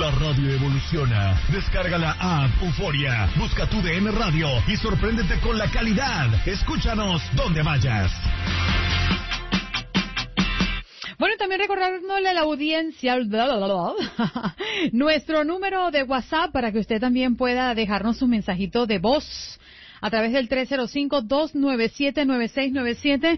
La radio evoluciona. Descarga la app Euforia, busca tu DN Radio y sorpréndete con la calidad. Escúchanos donde vayas. Bueno, también recordándole a la audiencia nuestro número de WhatsApp para que usted también pueda dejarnos un mensajito de voz a través del 305-297-9697,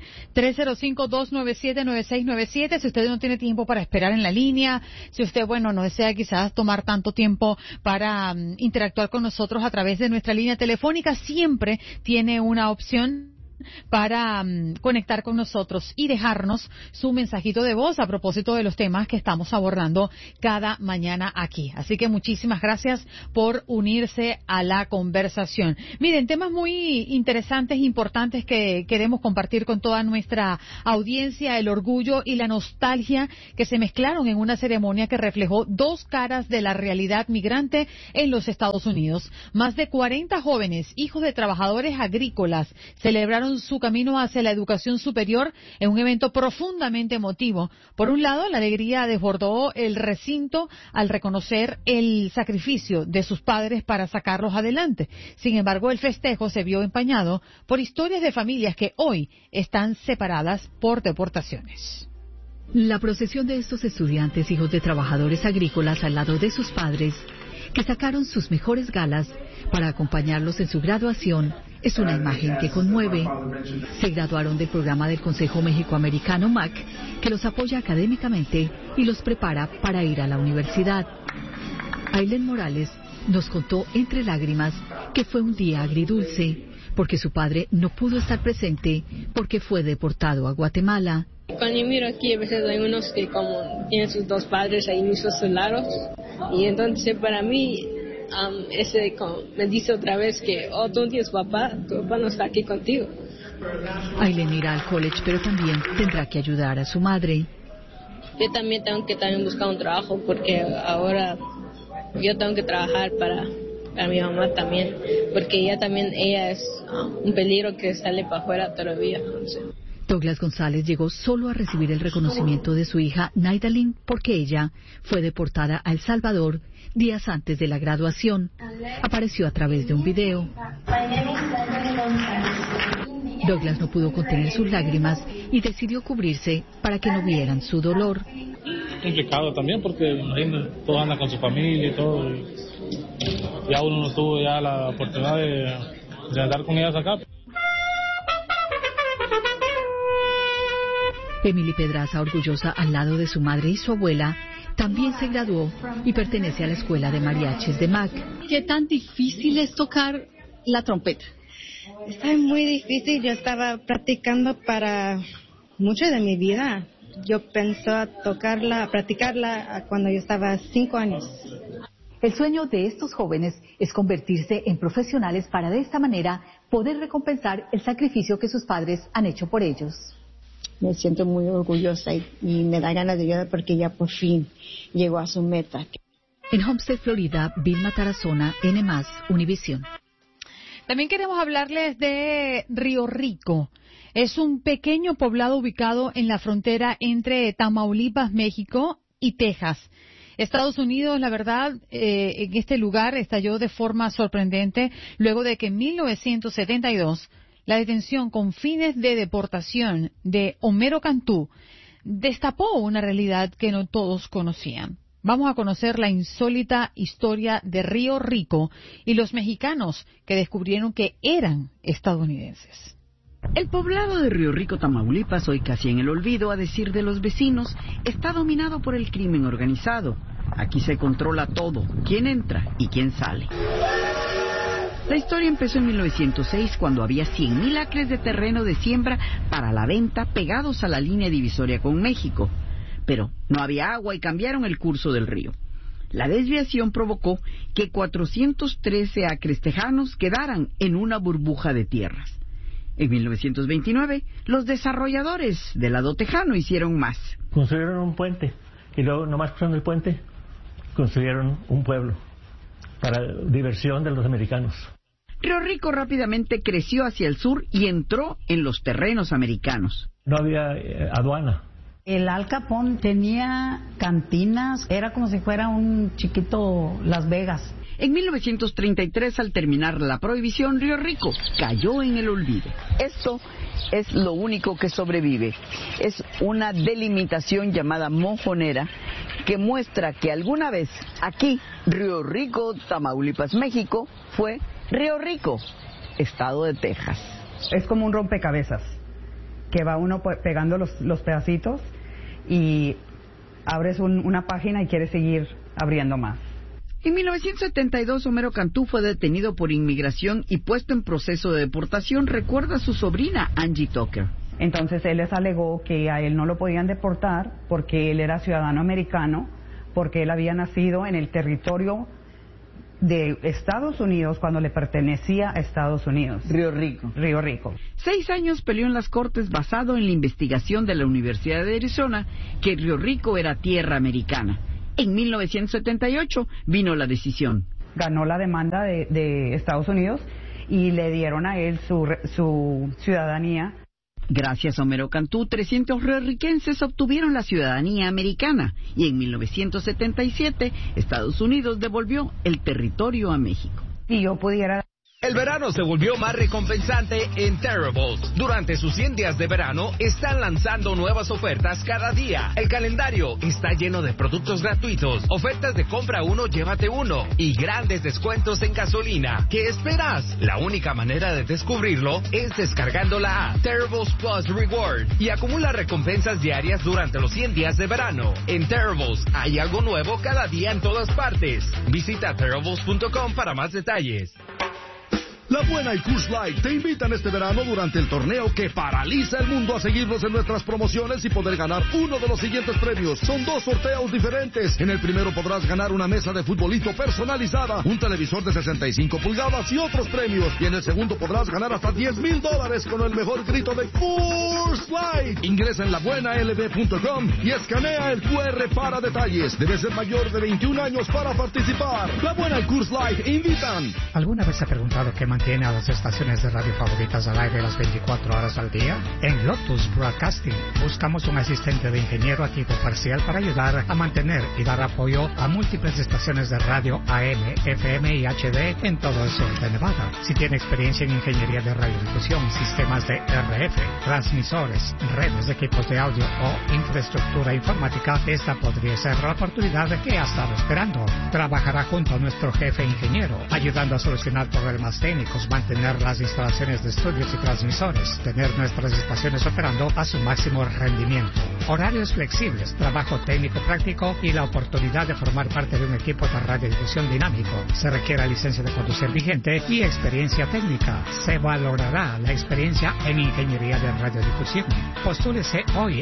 305-297-9697. Si usted no tiene tiempo para esperar en la línea, si usted, no desea quizás tomar tanto tiempo para interactuar con nosotros a través de nuestra línea telefónica, siempre tiene una opción para conectar con nosotros y dejarnos su mensajito de voz a propósito de los temas que estamos abordando cada mañana aquí. Así que muchísimas gracias por unirse a la conversación. Miren, temas muy interesantes e importantes que queremos compartir con toda nuestra audiencia, el orgullo y la nostalgia que se mezclaron en una ceremonia que reflejó dos caras de la realidad migrante en los Estados Unidos. Más de 40 jóvenes, hijos de trabajadores agrícolas, celebraron su camino hacia la educación superior en un evento profundamente emotivo. Por un lado, la alegría desbordó el recinto al reconocer el sacrificio de sus padres para sacarlos adelante. Sin embargo, el festejo se vio empañado por historias de familias que hoy están separadas por deportaciones. La procesión de estos estudiantes, hijos de trabajadores agrícolas al lado de sus padres, que sacaron sus mejores galas para acompañarlos en su graduación, es una imagen que conmueve. Se graduaron del programa del Consejo México-Americano MAC, que los apoya académicamente y los prepara para ir a la universidad. Aileen Morales nos contó entre lágrimas que fue un día agridulce, porque su padre no pudo estar presente porque fue deportado a Guatemala. Cuando yo miro aquí, a veces hay unos que como tienen sus dos padres ahí mismos a sus lados, y entonces para mí ese me dice otra vez que, tú no tienes papá, tu papá no está aquí contigo. Aileen irá al college, pero también tendrá que ayudar a su madre. Yo también tengo que buscar un trabajo, porque ahora yo tengo que trabajar para mi mamá también, porque ella es un peligro que sale para afuera todavía. Entonces. Douglas González llegó solo a recibir el reconocimiento de su hija Naidalyn porque ella fue deportada a El Salvador días antes de la graduación. Apareció a través de un video. Douglas no pudo contener sus lágrimas y decidió cubrirse para que no vieran su dolor. Es complicado también porque imagínate, todos andan con su familia y todo. Y ya uno no tuvo ya la oportunidad de andar con ellas acá. Emily Pedraza, orgullosa al lado de su madre y su abuela, también se graduó y pertenece a la escuela de mariachis de MAC. ¿Qué tan difícil es tocar la trompeta? Está muy difícil. Yo estaba practicando para mucho de mi vida. Yo pensé practicarla cuando yo estaba 5 años. El sueño de estos jóvenes es convertirse en profesionales para de esta manera poder recompensar el sacrificio que sus padres han hecho por ellos. Me siento muy orgullosa y me da ganas de llorar porque ya por fin llegó a su meta. En Homestead, Florida, Vilma Tarazona, N+, Univisión. También queremos hablarles de Río Rico. Es un pequeño poblado ubicado en la frontera entre Tamaulipas, México y Texas. Estados Unidos, la verdad, en este lugar estalló de forma sorprendente luego de que en 1972 la detención con fines de deportación de Homero Cantú destapó una realidad que no todos conocían. Vamos a conocer la insólita historia de Río Rico y los mexicanos que descubrieron que eran estadounidenses. El poblado de Río Rico, Tamaulipas, hoy casi en el olvido, a decir de los vecinos, está dominado por el crimen organizado. Aquí se controla todo, quién entra y quién sale. La historia empezó en 1906, cuando había 100,000 acres de terreno de siembra para la venta pegados a la línea divisoria con México. Pero no había agua y cambiaron el curso del río. La desviación provocó que 413 acres tejanos quedaran en una burbuja de tierras. En 1929, los desarrolladores del lado tejano hicieron más. Construyeron un puente y luego, nomás cruzando el puente, construyeron un pueblo para diversión de los americanos. Río Rico rápidamente creció hacia el sur y entró en los terrenos americanos. No había aduana El Al Capone tenía cantinas, era como si fuera un chiquito Las Vegas. En 1933, al terminar la prohibición, Río Rico cayó en el olvido. Esto es lo único que sobrevive. Es una delimitación llamada mojonera que muestra que alguna vez aquí, Río Rico, Tamaulipas, México, fue Río Rico, estado de Texas. Es como un rompecabezas, que va uno pegando los pedacitos y abres una página y quieres seguir abriendo más. En 1972, Homero Cantú fue detenido por inmigración y puesto en proceso de deportación. Recuerda a su sobrina, Angie Tucker. Entonces él les alegó que a él no lo podían deportar porque él era ciudadano americano, porque él había nacido en el territorio de Estados Unidos cuando le pertenecía a Estados Unidos. Río Rico. Río Rico. 6 años peleó en las cortes basado en la investigación de la Universidad de Arizona que Río Rico era tierra americana. En 1978 vino la decisión. Ganó la demanda de Estados Unidos y le dieron a él su ciudadanía. Gracias a Homero Cantú, 300 riorriquenses obtuvieron la ciudadanía americana y en 1977 Estados Unidos devolvió el territorio a México. Si yo pudiera... El verano se volvió más recompensante en Terribles. Durante sus 100 días de verano están lanzando nuevas ofertas cada día. El calendario está lleno de productos gratuitos, ofertas de compra uno, llévate uno y grandes descuentos en gasolina. ¿Qué esperas? La única manera de descubrirlo es descargando la app Terribles Plus Reward y acumula recompensas diarias durante los 100 días de verano. En Terribles hay algo nuevo cada día en todas partes. Visita Terribles.com para más detalles. La Buena y Coors Light te invitan este verano durante el torneo que paraliza el mundo a seguirnos en nuestras promociones y poder ganar uno de los siguientes premios. Son 2 sorteos diferentes. En el primero podrás ganar una mesa de futbolito personalizada, un televisor de 65 pulgadas y otros premios. Y en el segundo podrás ganar hasta $10,000 con el mejor grito de Coors Light. Ingresa en labuenalb.com y escanea el QR para detalles. Debes ser mayor de 21 años para participar. La Buena y Coors Light invitan. ¿Alguna vez se ha preguntado qué mantiene a las estaciones de radio favoritas al aire las 24 horas al día? En Lotus Broadcasting buscamos un asistente de ingeniero a tiempo parcial para ayudar a mantener y dar apoyo a múltiples estaciones de radio AM, FM y HD en todo el sur de Nevada. Si tiene experiencia en ingeniería de radiodifusión, sistemas de RF, transmisores, redes de equipos de audio o infraestructura informática, esta podría ser la oportunidad que ha estado esperando. Trabajará junto a nuestro jefe ingeniero, ayudando a solucionar problemas técnicos, mantener las instalaciones de estudios y transmisores, tener nuestras estaciones operando a su máximo rendimiento. Horarios flexibles, trabajo técnico práctico y la oportunidad de formar parte de un equipo de radiodifusión dinámico. Se requiere licencia de conducir vigente y experiencia técnica. Se valorará la experiencia en ingeniería de radiodifusión. Postúlese hoy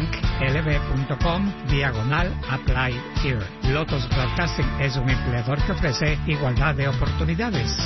canklb.com/apply here. Lotus Broadcasting es un empleador que ofrece igualdad de oportunidades.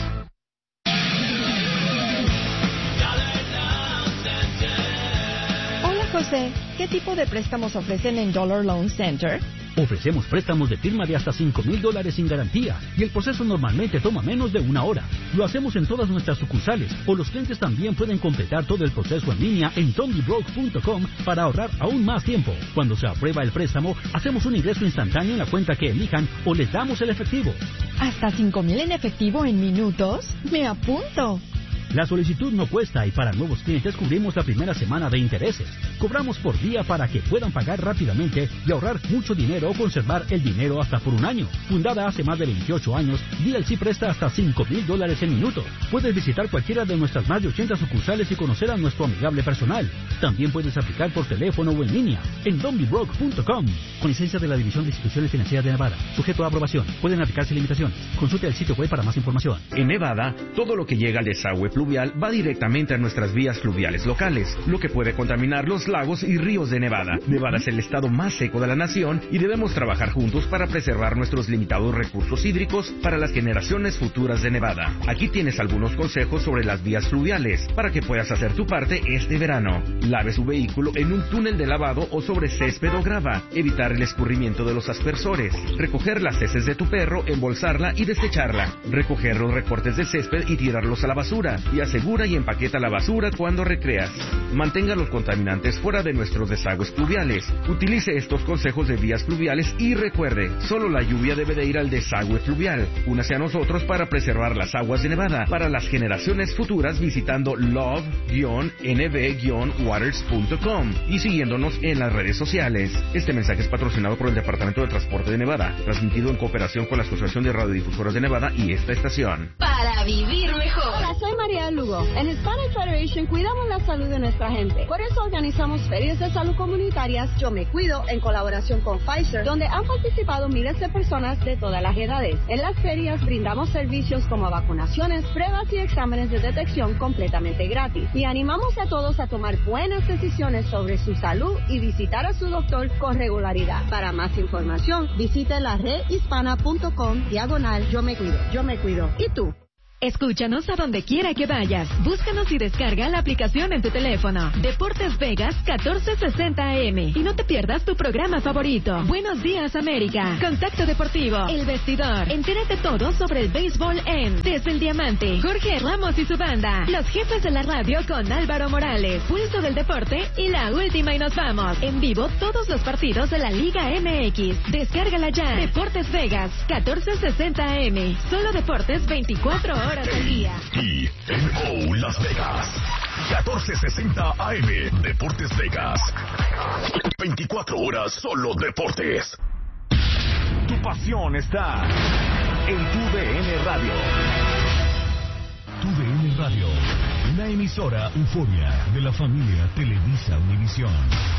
José, ¿qué tipo de préstamos ofrecen en Dollar Loan Center? Ofrecemos préstamos de firma de hasta $5,000 sin garantía y el proceso normalmente toma menos de 1 hora. Lo hacemos en todas nuestras sucursales o los clientes también pueden completar todo el proceso en línea en dondybroke.com para ahorrar aún más tiempo. Cuando se aprueba el préstamo, hacemos un ingreso instantáneo en la cuenta que elijan o les damos el efectivo. ¿Hasta $5,000 en efectivo en minutos? ¡Me apunto! La solicitud no cuesta y para nuevos clientes cubrimos la primera semana de intereses. Cobramos por día para que puedan pagar rápidamente y ahorrar mucho dinero o conservar el dinero hasta por 1 año. Fundada hace más de 28 años, DLC presta hasta $5,000 en minutos. Puedes visitar cualquiera de nuestras más de 80 sucursales y conocer a nuestro amigable personal. También puedes aplicar por teléfono o en línea en dondybroke.com. Con licencia de la División de Instituciones Financieras de Nevada. Sujeto a aprobación. Pueden aplicarse limitaciones. Consulte el sitio web para más información. En Nevada, todo lo que llega al desagüe pluvial va directamente a nuestras vías fluviales locales, lo que puede contaminar los lagos y ríos de Nevada. Nevada es el estado más seco de la nación y debemos trabajar juntos para preservar nuestros limitados recursos hídricos para las generaciones futuras de Nevada. Aquí tienes algunos consejos sobre las vías fluviales para que puedas hacer tu parte este verano. Lave su vehículo en un túnel de lavado o sobre césped o grava. Evitar el escurrimiento de los aspersores. Recoger las heces de tu perro, embolsarla y desecharla. Recoger los recortes de césped y tirarlos a la basura. y asegura y empaqueta la basura cuando recreas. Mantenga los contaminantes fuera de nuestros desagües pluviales. Utilice estos consejos de vías pluviales y recuerde, solo la lluvia debe de ir al desagüe pluvial. Únase a nosotros para preservar las aguas de Nevada para las generaciones futuras visitando love-nv-waters.com y siguiéndonos en las redes sociales. Este mensaje es patrocinado por el Departamento de Transporte de Nevada, transmitido en cooperación con la Asociación de Radiodifusoras de Nevada y esta estación. Para vivir mejor. Hola, soy María Lugo. En Hispanic Federation cuidamos la salud de nuestra gente. Por eso organizamos ferias de salud comunitarias Yo Me Cuido en colaboración con Pfizer, donde han participado miles de personas de todas las edades. En las ferias brindamos servicios como vacunaciones, pruebas y exámenes de detección completamente gratis. Y animamos a todos a tomar buenas decisiones sobre su salud y visitar a su doctor con regularidad. Para más información, visite la redhispana.com/Yo Me Cuido. Yo Me Cuido. ¿Y tú? Escúchanos a donde quiera que vayas. Búscanos y descarga la aplicación en tu teléfono. Deportes Vegas 1460 AM. Y no te pierdas tu programa favorito. Buenos días, América. Contacto Deportivo. El Vestidor. Entérate todo sobre el béisbol en Desde el Diamante. Jorge Ramos y su banda. Los jefes de la radio con Álvaro Morales. Pulso del Deporte y la última y nos vamos. En vivo todos los partidos de la Liga MX. Descárgala ya. Deportes Vegas 1460 AM. Solo deportes 24 horas al día. TMO Las Vegas 1460 AM. Deportes Vegas 24 horas solo deportes. Tu pasión está en tu DN Radio. Tu DN Radio, una emisora Euforia de la familia Televisa Univisión.